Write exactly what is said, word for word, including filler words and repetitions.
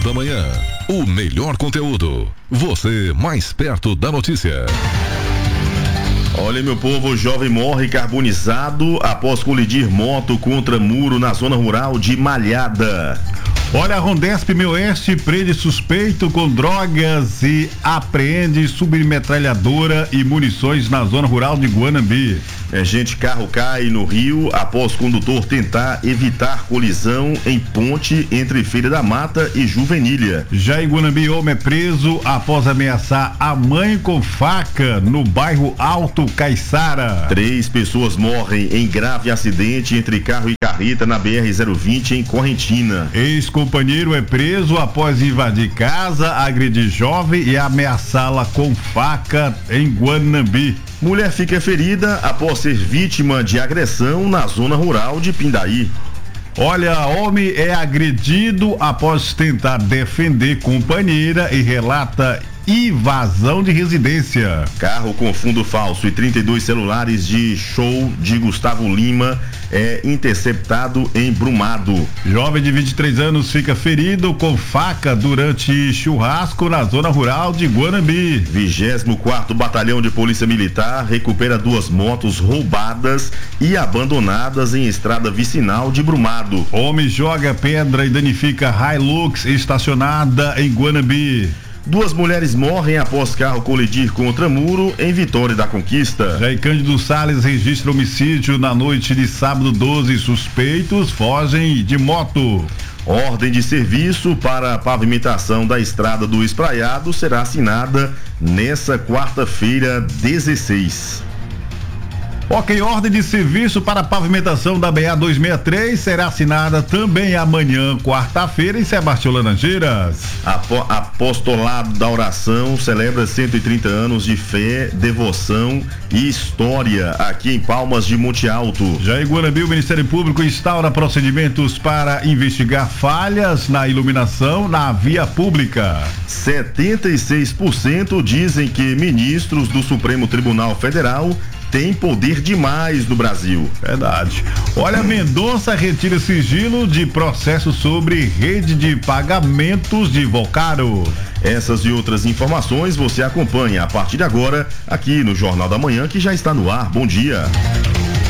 da Manhã. O melhor conteúdo. Você mais perto da notícia. Olha, meu povo, o jovem morre carbonizado após colidir moto contra muro na zona rural de Malhada. Olha, a Rondesp Meio-Oeste prende suspeito com drogas e apreende submetralhadora e munições na zona rural de Guanambi. É, gente, carro cai no rio após condutor tentar evitar colisão em ponte entre Feira da Mata e Juvenília. Já em Guanambi, homem é preso após ameaçar a mãe com faca no bairro Alto Caiçara. Três pessoas morrem em grave acidente entre carro e carreta na B R zero vinte em Correntina. Ex-companheiro é preso após invadir casa, agredir jovem e ameaçá-la com faca em Guanambi. Mulher fica ferida após ser vítima de agressão na zona rural de Pindaí. Olha, homem é agredido após tentar defender companheira e relata invasão de residência. Carro com fundo falso e trinta e dois celulares de show de Gustavo Lima é interceptado em Brumado. Jovem de vinte e três anos fica ferido com faca durante churrasco na zona rural de Guanambi. vigésimo quarto Batalhão de Polícia Militar recupera duas motos roubadas e abandonadas em estrada vicinal de Brumado. Homem joga pedra e danifica Hilux estacionada em Guanambi. Duas mulheres morrem após carro colidir contra muro em Vitória da Conquista. Jair Cândido Salles registra homicídio na noite de sábado doze. Suspeitos fogem de moto. Ordem de serviço para a pavimentação da estrada do Espraiado será assinada nessa quarta-feira dezesseis. Ok, ordem de serviço para a pavimentação da B A duzentos e sessenta e três será assinada também amanhã, quarta-feira, em Sebastião Laranjeiras. Apo, apostolado da Oração celebra cento e trinta anos de fé, devoção e história aqui em Palmas de Monte Alto. Já em Guanambi, o Ministério Público instaura procedimentos para investigar falhas na iluminação na via pública. setenta e seis por cento dizem que ministros do Supremo Tribunal Federal tem poder demais no Brasil. Verdade. Olha, Mendonça retira sigilo de processo sobre rede de pagamentos de Vocaro. Essas e outras informações você acompanha a partir de agora aqui no Jornal da Manhã, que já está no ar. Bom dia.